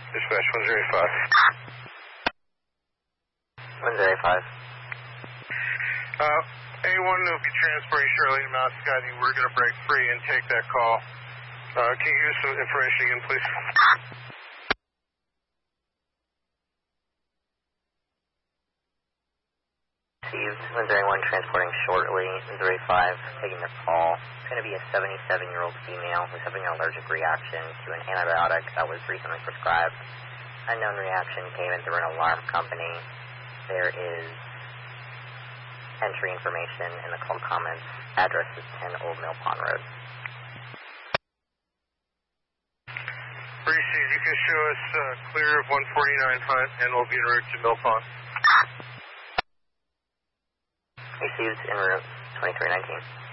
Dispatch 105. 105. A1 will be transporting Shirley to Mount Scotty. We're going to break free and take that call. Can you give us some information again, please? Received. 101 transporting shortly. 105 taking the call. It's going to be a 77-year-old female who's having an allergic reaction to an antibiotic that was recently prescribed. Unknown reaction came in through an alarm company. There is entry information in the call comments. Address is 10 Old Mill Pond Road. Received. You can show us clear of 149 Hunt, and we'll be en route to Mill Pond. Received en route 2319.